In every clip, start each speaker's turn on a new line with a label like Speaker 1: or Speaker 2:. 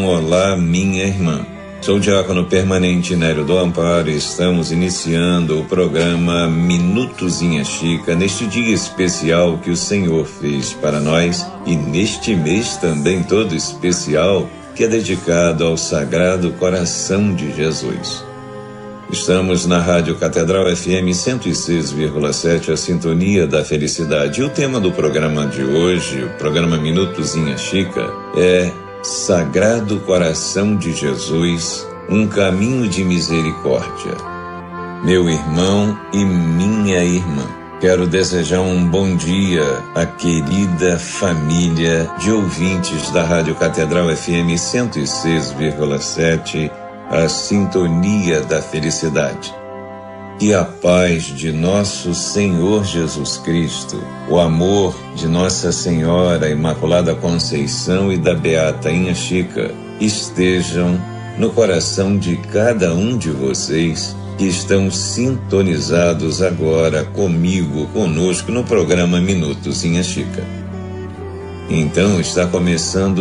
Speaker 1: olá, minha irmã. Sou o diácono permanente Nélio do Amparo e estamos iniciando o programa Minutos Inha Chica neste dia especial que o Senhor fez para nós e neste mês também todo especial que é dedicado ao Sagrado Coração de Jesus. Estamos na Rádio Catedral FM 106,7, a sintonia da felicidade. E o tema do programa de hoje, o programa Minutos Inha Chica, é Sagrado Coração de Jesus, um caminho de misericórdia. Meu irmão e minha irmã, quero desejar um bom dia à querida família de ouvintes da Rádio Catedral FM 106,7, a sintonia da felicidade. Que a paz de nosso Senhor Jesus Cristo, o amor de Nossa Senhora Imaculada Conceição e da Beata Inha Chica estejam no coração de cada um de vocês que estão sintonizados agora comigo, conosco no programa Minutos Inha Chica. Então está começando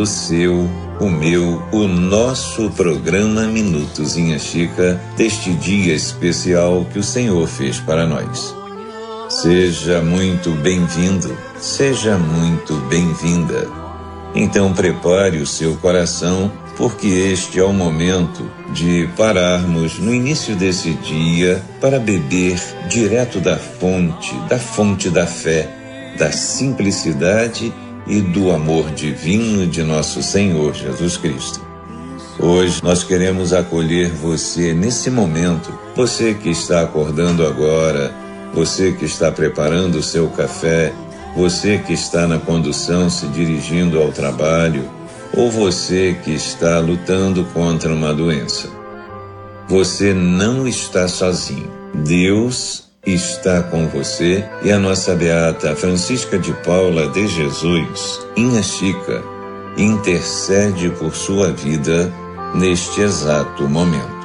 Speaker 1: o nosso programa Minutos Inha Chica deste dia especial que o Senhor fez para nós. Seja muito bem-vindo, seja muito bem-vinda. Então prepare o seu coração, porque este é o momento de pararmos no início desse dia para beber direto da fonte da fé, da simplicidade e do amor divino de nosso Senhor Jesus Cristo. Hoje nós queremos acolher você nesse momento, você que está acordando agora, você que está preparando o seu café, você que está na condução se dirigindo ao trabalho, ou você que está lutando contra uma doença. Você não está sozinho. Deus está com você e a nossa beata Francisca de Paula de Jesus, Inha Chica, intercede por sua vida neste exato momento.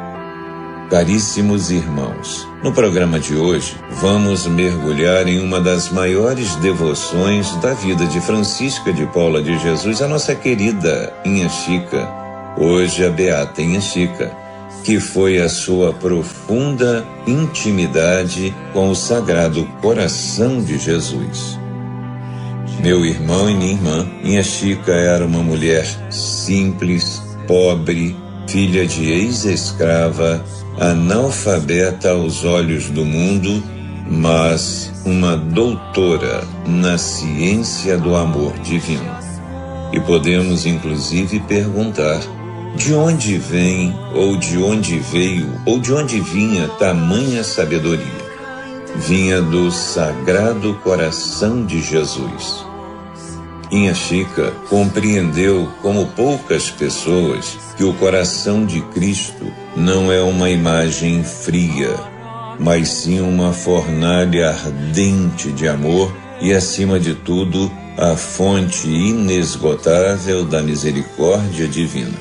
Speaker 1: Caríssimos irmãos, no programa de hoje vamos mergulhar em uma das maiores devoções da vida de Francisca de Paula de Jesus, a nossa querida Inha Chica, hoje a beata Inha Chica, que foi a sua profunda intimidade com o Sagrado Coração de Jesus. Meu irmão e minha irmã, Inha Chica era uma mulher simples, pobre, filha de ex-escrava, analfabeta aos olhos do mundo, mas uma doutora na ciência do amor divino. E podemos inclusive perguntar: de onde vem, ou de onde veio, ou de onde vinha tamanha sabedoria? Vinha do Sagrado Coração de Jesus. Inha Chica compreendeu, como poucas pessoas, que o coração de Cristo não é uma imagem fria, mas sim uma fornalha ardente de amor e, acima de tudo, a fonte inesgotável da misericórdia divina.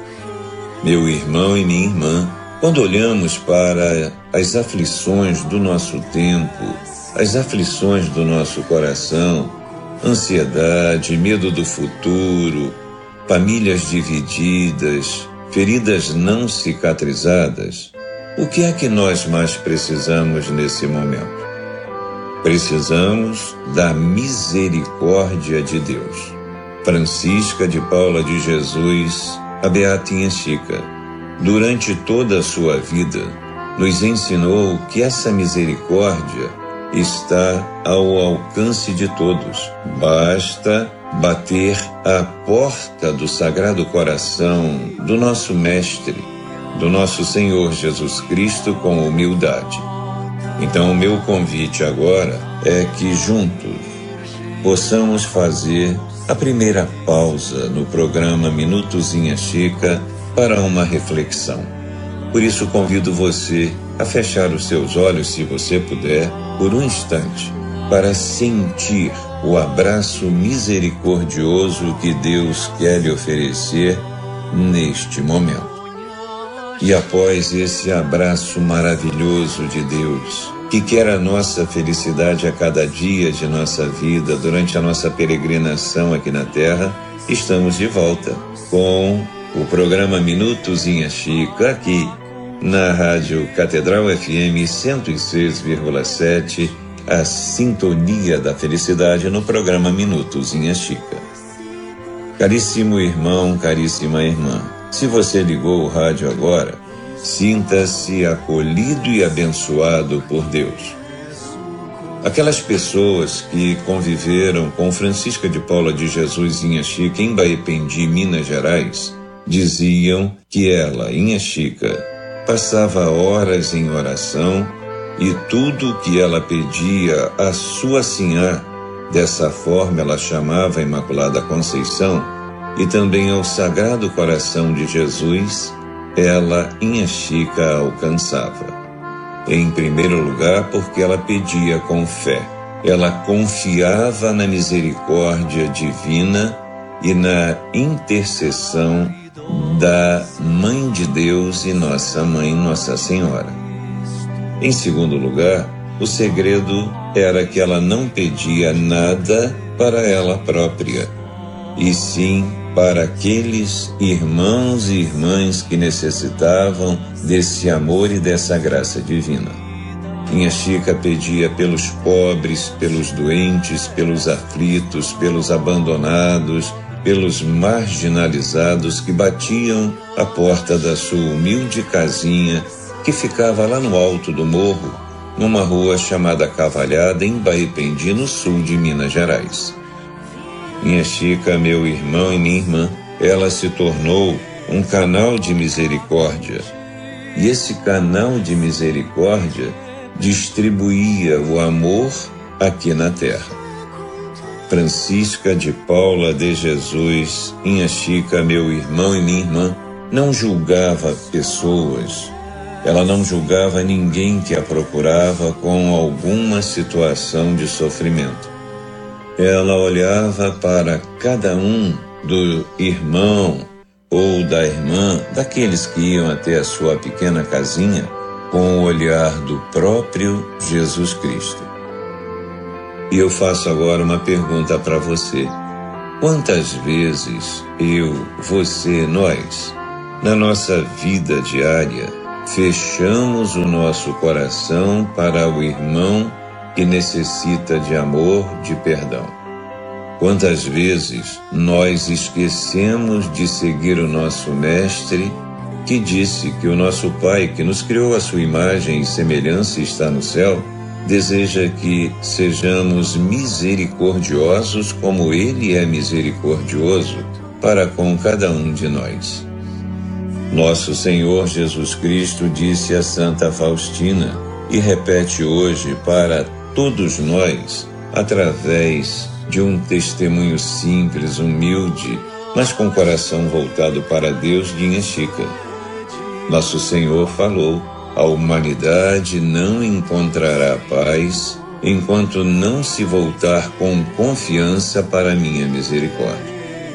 Speaker 1: Meu irmão e minha irmã, quando olhamos para as aflições do nosso tempo, as aflições do nosso coração, ansiedade, medo do futuro, famílias divididas, feridas não cicatrizadas, o que é que nós mais precisamos nesse momento? Precisamos da misericórdia de Deus. Francisca de Paula de Jesus, a beata Inha Chica, durante toda a sua vida, nos ensinou que essa misericórdia está ao alcance de todos. Basta bater à porta do Sagrado Coração do nosso Mestre, do nosso Senhor Jesus Cristo, com humildade. Então, o meu convite agora é que juntos possamos fazer a primeira pausa no programa Minutos Inha Chica para uma reflexão. Por isso, convido você a fechar os seus olhos, se você puder, por um instante, para sentir o abraço misericordioso que Deus quer lhe oferecer neste momento. E após esse abraço maravilhoso de Deus, que quer a nossa felicidade a cada dia de nossa vida, durante a nossa peregrinação aqui na Terra, estamos de volta com O programa Minutos em Chica, aqui na Rádio Catedral FM 106,7, a sintonia da felicidade no programa Minutos em Chica. Caríssimo irmão, caríssima irmã, se você ligou o rádio agora, sinta-se acolhido e abençoado por Deus. Aquelas pessoas que conviveram com Francisca de Paula de Jesus Inha Chica em Baependi, Minas Gerais, diziam que ela, Inha Chica, passava horas em oração e tudo que ela pedia a sua Sinhá, dessa forma ela chamava a Imaculada Conceição, e também ao Sagrado Coração de Jesus, ela, Inha Chica, alcançava. Em primeiro lugar, porque ela pedia com fé. Ela confiava na misericórdia divina e na intercessão da Mãe de Deus e Nossa Mãe, Nossa Senhora. Em segundo lugar, o segredo era que ela não pedia nada para ela própria, e sim para aqueles irmãos e irmãs que necessitavam desse amor e dessa graça divina. Inha Chica pedia pelos pobres, pelos doentes, pelos aflitos, pelos abandonados, pelos marginalizados que batiam a porta da sua humilde casinha, que ficava lá no alto do morro, numa rua chamada Cavalhada, em Baependi, no sul de Minas Gerais. Inha Chica, meu irmão e minha irmã, ela se tornou um canal de misericórdia. E esse canal de misericórdia distribuía o amor aqui na terra. Francisca de Paula de Jesus, Inha Chica, meu irmão e minha irmã, não julgava pessoas. Ela não julgava ninguém que a procurava com alguma situação de sofrimento. Ela olhava para cada um do irmão ou da irmã, daqueles que iam até a sua pequena casinha, com o olhar do próprio Jesus Cristo. E eu faço agora uma pergunta para você. Quantas vezes eu, você, nós, na nossa vida diária, fechamos o nosso coração para o irmão que necessita de amor, de perdão? Quantas vezes nós esquecemos de seguir o nosso Mestre, que disse que o nosso Pai, que nos criou à sua imagem e semelhança e está no céu, deseja que sejamos misericordiosos como Ele é misericordioso para com cada um de nós. Nosso Senhor Jesus Cristo disse a Santa Faustina, e repete hoje para todos nós, através de um testemunho simples, humilde, mas com o coração voltado para Deus, de Inha Chica. Nosso Senhor falou: a humanidade não encontrará paz enquanto não se voltar com confiança para a minha misericórdia.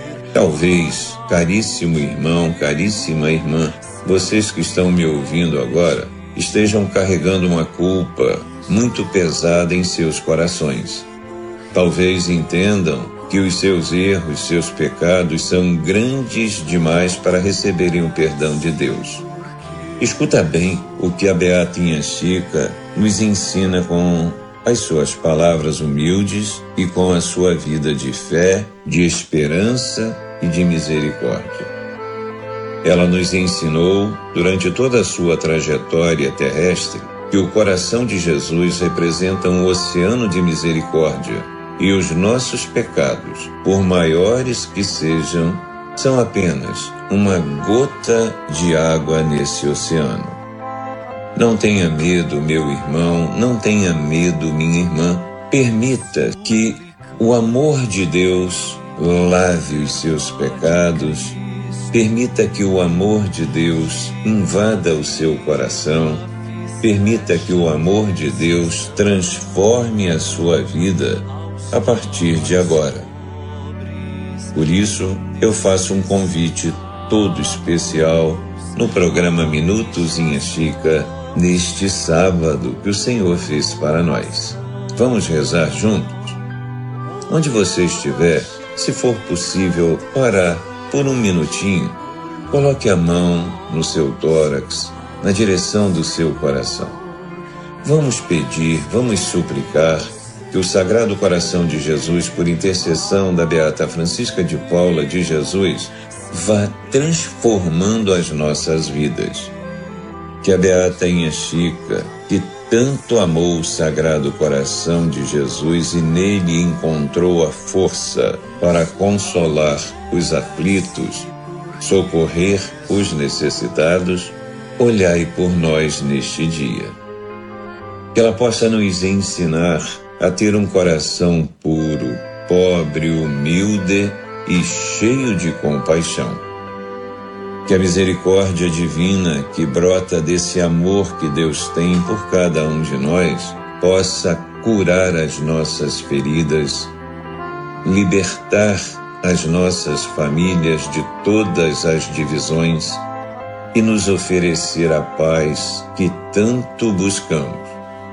Speaker 1: Talvez, caríssimo irmão, caríssima irmã, vocês que estão me ouvindo agora, estejam carregando uma culpa muito pesada em seus corações. Talvez entendam que os seus erros, seus pecados são grandes demais para receberem o perdão de Deus. Escuta bem o que a Beata Inha Chica nos ensina com as suas palavras humildes e com a sua vida de fé, de esperança e de misericórdia. Ela nos ensinou, durante toda a sua trajetória terrestre, que o coração de Jesus representa um oceano de misericórdia e os nossos pecados, por maiores que sejam, são apenas uma gota de água nesse oceano. Não tenha medo, meu irmão, não tenha medo, minha irmã. Permita que o amor de Deus lave os seus pecados. Permita que o amor de Deus invada o seu coração. Permita que o amor de Deus transforme a sua vida a partir de agora. Por isso, eu faço um convite todo especial no programa Minutos Inha Chica, neste sábado que o Senhor fez para nós. Vamos rezar juntos? Onde você estiver, se for possível, parar por um minutinho Coloque a mão no seu tórax, na direção do seu coração. Vamos pedir, vamos suplicar que o Sagrado Coração de Jesus, por intercessão da Beata Francisca de Paula de Jesus, vá transformando as nossas vidas. Que a Beata Inha Chica, que tanto amou o Sagrado Coração de Jesus e nele encontrou a força para consolar os aflitos, socorrer os necessitados, olhai por nós neste dia. Que ela possa nos ensinar a ter um coração puro, pobre, humilde e cheio de compaixão. Que a misericórdia divina que brota desse amor que Deus tem por cada um de nós possa curar as nossas feridas, libertar as nossas famílias de todas as divisões e nos oferecer a paz que tanto buscamos.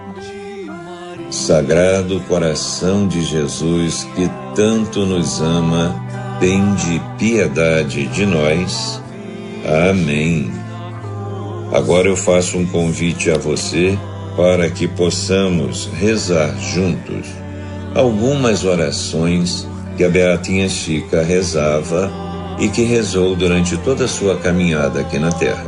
Speaker 1: Sagrado Coração de Jesus, que tanto nos ama, tende piedade de nós. Amém. Agora eu faço um convite a você para que possamos rezar juntos algumas orações que a Beata Inha Chica rezava e que rezou durante toda a sua caminhada aqui na Terra.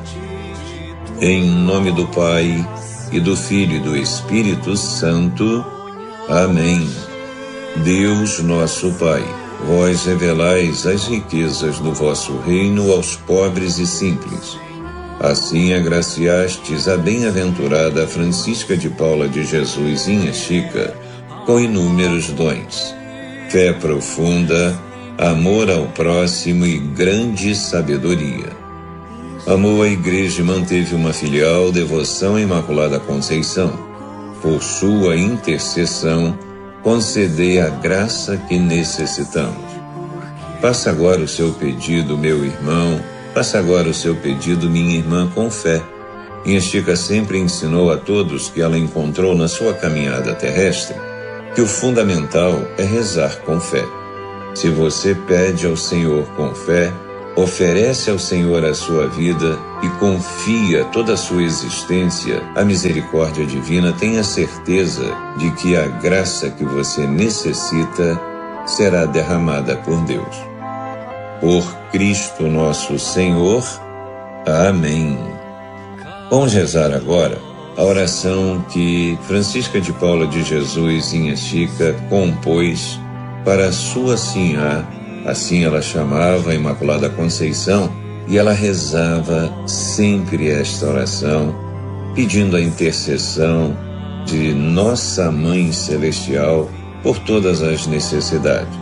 Speaker 1: Em nome do Pai, e do Filho e do Espírito Santo. Amém. Deus nosso Pai, vós revelais as riquezas do vosso reino aos pobres e simples. Assim agraciastes a bem-aventurada Francisca de Paula de Jesus Inha Chica com inúmeros dons, fé profunda, amor ao próximo e grande sabedoria. Amou a Igreja e manteve uma filial devoção à Imaculada Conceição. Por sua intercessão, concedei a graça que necessitamos. Faça agora o seu pedido, meu irmão, faça agora o seu pedido, minha irmã, com fé. Inha Chica sempre ensinou a todos que ela encontrou na sua caminhada terrestre que o fundamental é rezar com fé. Se você pede ao Senhor com fé, oferece ao Senhor a sua vida e confia toda a sua existência à misericórdia divina, tenha certeza de que a graça que você necessita será derramada por Deus. Por Cristo nosso Senhor. Amém. Vamos rezar agora a oração que Francisca de Paula de Jesus Inha Chica compôs para a sua sinhá. Assim ela chamava a Imaculada Conceição, e ela rezava sempre esta oração, pedindo a intercessão de Nossa Mãe Celestial por todas as necessidades.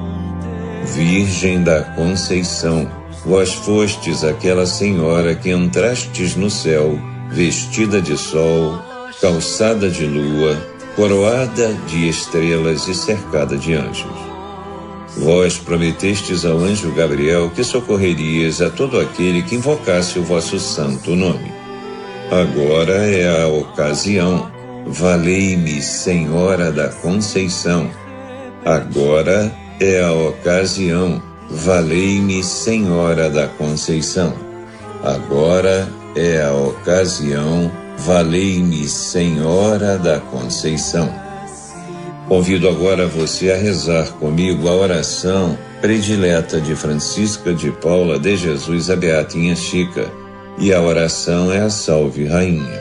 Speaker 1: Virgem da Conceição, vós fostes aquela senhora que entrastes no céu, vestida de sol, calçada de lua, coroada de estrelas e cercada de anjos. Vós prometestes ao anjo Gabriel que socorrerias a todo aquele que invocasse o vosso santo nome. Agora é a ocasião. Valei-me, Senhora da Conceição. Agora é a ocasião. Valei-me, Senhora da Conceição. Agora é a ocasião. Valei-me, Senhora da Conceição. Convido agora você a rezar comigo a oração predileta de Francisca de Paula de Jesus a Beata Inha Chica. E a oração é a Salve Rainha.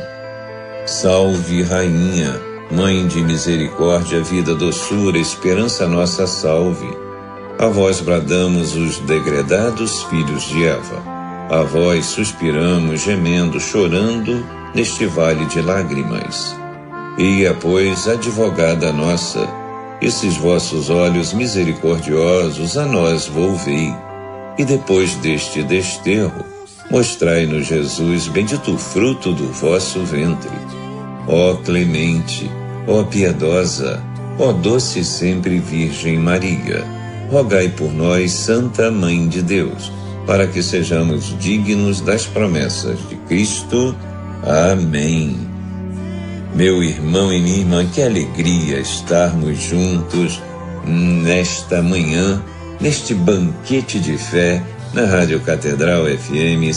Speaker 1: Salve Rainha, Mãe de misericórdia, vida, doçura, esperança nossa, salve. A vós bradamos os degredados filhos de Eva. A vós suspiramos, gemendo, chorando, neste vale de lágrimas. Eia, pois, advogada nossa, esses vossos olhos misericordiosos a nós volvei, e depois deste desterro, mostrai-nos Jesus, bendito o fruto do vosso ventre. Ó clemente, ó piedosa, ó doce sempre Virgem Maria, rogai por nós, Santa Mãe de Deus, para que sejamos dignos das promessas de Cristo. Amém. Meu irmão e minha irmã, que alegria estarmos juntos nesta manhã, neste banquete de fé, na Rádio Catedral FM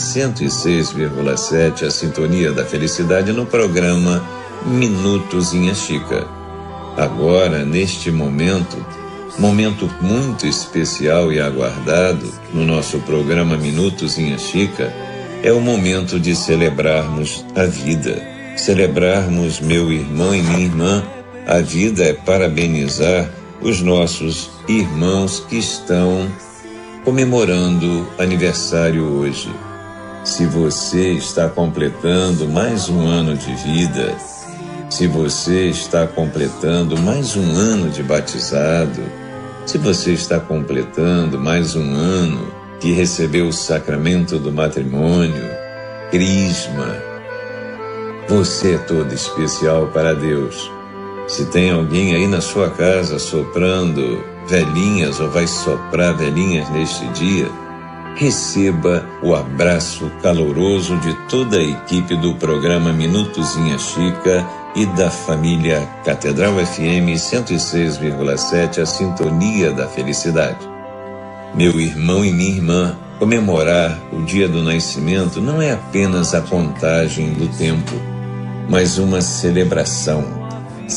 Speaker 1: 106,7, a sintonia da felicidade, no programa Minutos em Chica. Agora, neste momento muito especial e aguardado no nosso programa Minutos em Chica, é o momento de celebrarmos a vida, celebrarmos meu irmão e minha irmã. A vida é parabenizar os nossos irmãos que estão comemorando aniversário hoje. Se você está completando mais um ano de vida, se você está completando mais um ano de batizado, se você está completando mais um ano que recebeu o sacramento do matrimônio, crisma, você é todo especial para Deus. Se tem alguém aí na sua casa soprando velhinhas ou vai soprar velhinhas neste dia, receba o abraço caloroso de toda a equipe do programa Minutos em Chica e da família Catedral FM 106,7, a sintonia da felicidade. Meu irmão e minha irmã, comemorar o dia do nascimento não é apenas a contagem do tempo, mas uma celebração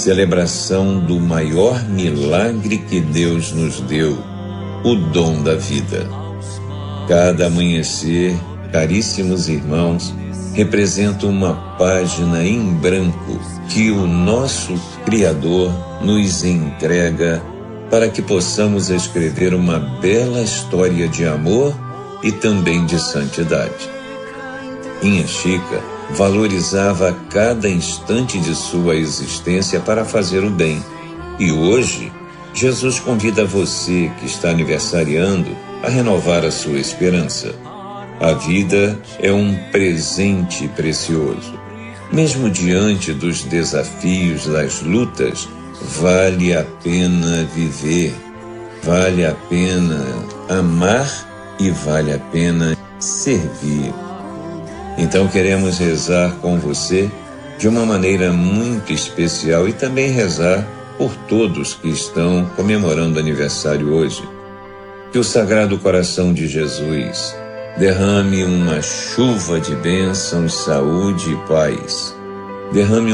Speaker 1: do maior milagre que Deus nos deu, o dom da vida. Cada amanhecer, caríssimos irmãos, representa uma página em branco que o nosso Criador nos entrega para que possamos escrever uma bela história de amor e também de santidade. Inha Chica valorizava cada instante de sua existência para fazer o bem. E hoje, Jesus convida você que está aniversariando a renovar a sua esperança. A vida é um presente precioso. Mesmo diante dos desafios, das lutas, vale a pena viver, vale a pena amar e vale a pena servir. Então queremos rezar com você de uma maneira muito especial e também rezar por todos que estão comemorando aniversário hoje. Que o Sagrado Coração de Jesus derrame uma chuva de bênçãos, saúde e paz. Derrame